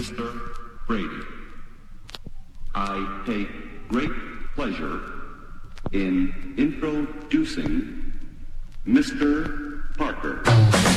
Mr. Brady. I take great pleasure in introducing Mr. Parker.